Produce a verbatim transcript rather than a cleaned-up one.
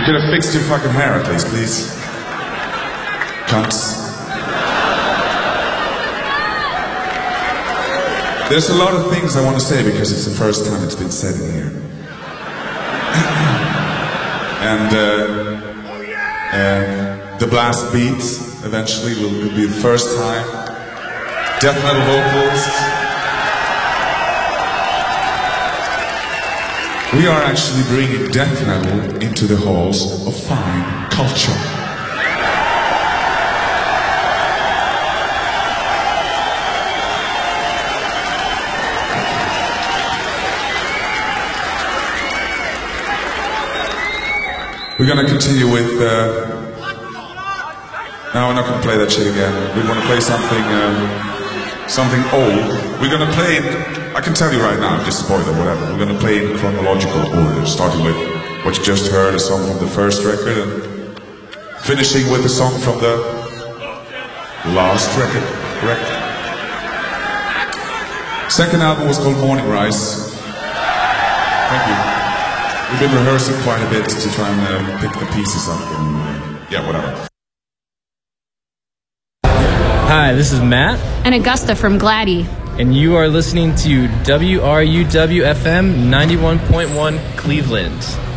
You could have fixed your fucking hair at least, please. Cunts. There's a lot of things I want to say because it's the first time it's been said in here. and uh, uh, the blast beat eventually will, will be the first time. Death metal vocals. We are actually bringing death metal into the halls of fine culture. We're gonna continue with. Uh... No, we're not gonna play that shit again. We want to play something, uh, something old. We're gonna play it. I can tell you right now, just spoil it, whatever. We're gonna play in chronological order, starting with what you just heard, a song from the first record, and finishing with a song from the last record. Correct. Second album was called Morning Rise. Thank you. We've been rehearsing quite a bit to try and uh, pick the pieces up and, uh, yeah, whatever. Hi, this is Matt. And Augusta from Gladdy. And you are listening to W R U W F M ninety-one point one Cleveland.